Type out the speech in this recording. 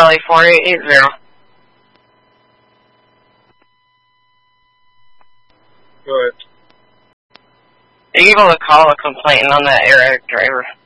Valley 4880. Go ahead. Are you able to call a complaint on that Eric driver?